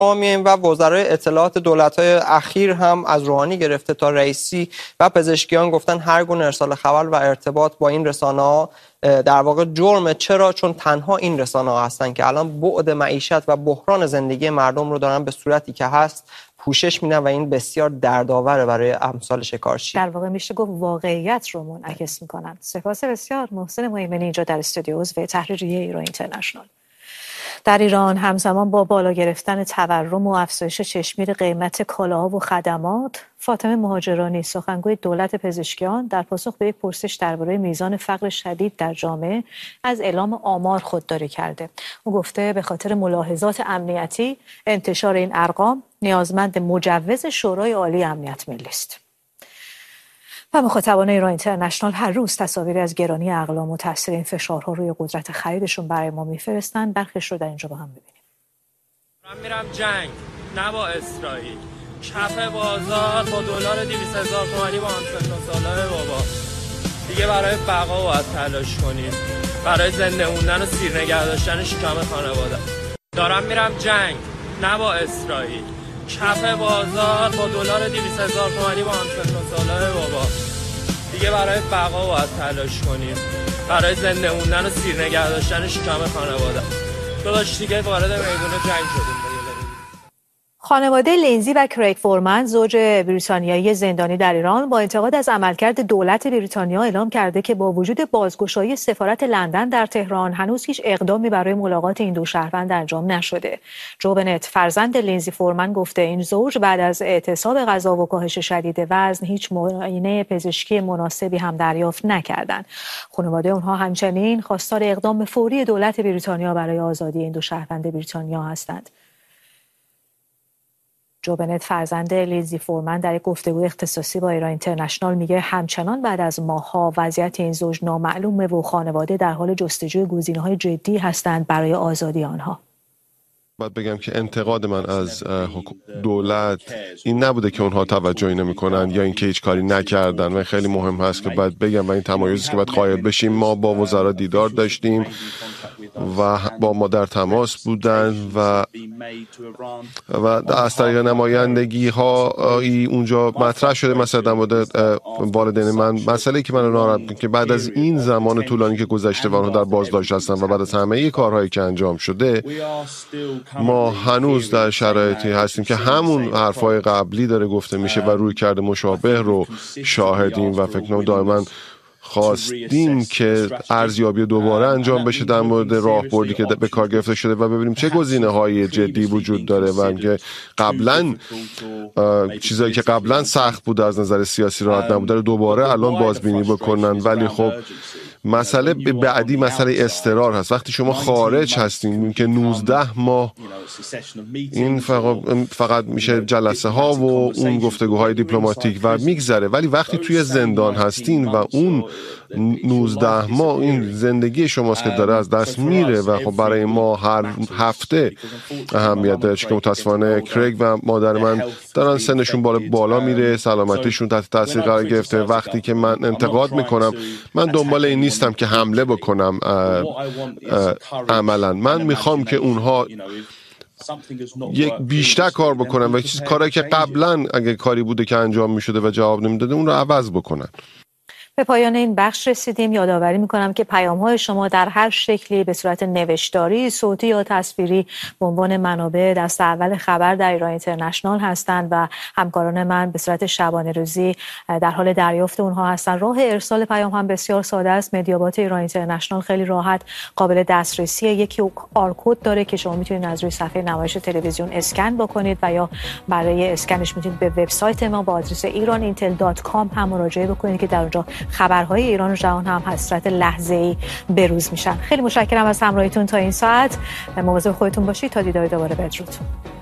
ما میایم و وزرای اطلاعات دولت‌های اخیر هم از روحانی گرفته تا رئیسی و پزشکیان گفتن هر گونه ارسال خبر و ارتباط با این رسانه‌ها در واقع جرمه. چرا؟ چون تنها این رسانه‌ها هستن که الان بعد معیشت و بحران زندگی مردم رو دارن به صورتی که هست پوشش میدن و این بسیار دردآوره برای امثال شکارچی. در واقع میشه گفت واقعیت رو منعکس میکنن. سپاس بسیار. محسن مهیمنی اینجا در استودیو عضو تحریریه ایران اینترنشنال. در ایران همزمان با بالا گرفتن تورم و افزایش چشمگیر قیمت کالاها و خدمات، فاطمه مهاجرانی سخنگوی دولت پزشکیان در پاسخ به یک پرسش درباره میزان فقر شدید در جامعه از اعلام آمار خودداری کرده. او گفته به خاطر ملاحظات امنیتی انتشار این ارقام نیازمند مجوز شورای عالی امنیت ملی است. و مخاطبان ایران اینترنشنال هر روز تصاویری از گرانی اقلام و تاثیر این فشارها روی قدرت خریدشون برای ما میفرستن. برخیش رو در اینجا با هم ببینیم. من میرم جنگ، نه با اسرائیل. کف بازار با دلار 200,000 تومانی با همسن‌وسالای بابا. دیگه برای بقا باید تلاش کنیم. برای زنده موندن و سیر نگه داشتن شکم خانواده. دارم میرم جنگ، نه با اسرائیل. کف بازار با دلار 200,000 تومانی با همسن‌وسالای بابا. دیگه برای بقا باید تلاش کنیم. برای زنده موندن و سیر نگه داشتن شکم خانواده. داداش دیگه وارد میدون جنگ شدیم. خانواده لینزی و کریگ فورمن زوج بریتانیایی زندانی در ایران با انتقاد از عملکرد دولت بریتانیا اعلام کرده که با وجود بازگشایی سفارت لندن در تهران هنوز هیچ اقدامی برای ملاقات این دو شهروند انجام نشده. جو بنت فرزند لینزی فورمن گفته این زوج بعد از اعتصاب غذا و کاهش شدید وزن هیچ معاینه پزشکی مناسبی هم دریافت نکردند. خانواده اونها همچنین خواستار اقدام فوری دولت بریتانیا برای آزادی این دو شهروند بریتانیا هستند. جو بنت فرزند لینزی فورمن در یک گفتگوی اختصاصی با ایران اینترنشنال میگه همچنان بعد از ماه‌ها وضعیت این زوج نامعلومه و خانواده در حال جستجوی گزینه‌های جدی هستند برای آزادی آنها. باید بگم که انتقاد من از دولت این نبوده که اونها توجهی نمی‌کنن یا اینکه هیچ کاری نکردن و خیلی مهم هست که باید بگم و این تمایزی که باید قائل بشیم. ما با وزرا دیدار داشتیم و با ما در تماس بودن و از طریق نمایندگی ها اونجا مطرح شده مثلا در مورد والدین من مسئله که من ناراحت که بعد از این زمان طولانی که گذشته و اونها در بازداشت هستن و بعد از همه کارهایی که انجام شده ما هنوز در شرایطی هستیم که همون حرفای قبلی داره گفته میشه و روی کرده مشابه رو شاهدیم و فکر کنم دائما خواستیم که ارزیابی دوباره انجام بشه در مورد راهبردی که به کار گرفته شده و ببینیم چه گزینه‌های جدی وجود داره و اینکه قبلا چیزایی که قبلا سخت بود از نظر سیاسی راحت نبوده دوباره الان بازبینی بکنن. ولی خب مسئله بعدی مسئله اضطرار هست. وقتی شما خارج هستین که 19 ماه این فقط میشه جلسه ها و اون گفتگوهای دیپلماتیک و میگذره، ولی وقتی توی زندان هستین و اون 19 ماه این زندگی شماست که داره از دست میره و خب برای ما هر هفته اهمیت داره که متاسفانه کریگ و مادر من دارن سنشون بالا میره، سلامتیشون تحت تاثیر قرار گرفته. وقتی که من انتقاد میکنم من دنبال این نیستم که حمله بکنم عملا من میخوام که اونها یک بیشتر کار بکنن و چیز کاری که قبلا اگه کاری بوده که انجام میشده و جواب نمیداده اون رو عوض بکنن. به پایان این بخش رسیدیم. یادآوری میکنم که پیام‌های شما در هر شکلی به صورت نوشتاری، صوتی یا تصویری به عنوان منابع دست اول خبر در ایران اینترنشنال هستند و همکاران من به صورت شبانه روزی در حال دریافت اونها هستند. راه ارسال پیام هم بسیار ساده است. مدیابات ایران اینترنشنال خیلی راحت قابل دسترسی. یکی آرکد داره که شما میتونید از روی صفحه نمایش تلویزیون اسکن بکنید و یا برای اسکنش میتونید به وبسایت ما با آدرس iranintel.com هم مراجعه بکنید که در اونجا خبرهای ایران و جهان هم حسرت لحظه‌ای بروز میشن. خیلی متشکرم از همراهیتون تا این ساعت. مواظب خودتون باشید تا دیدار دوباره. بدرود.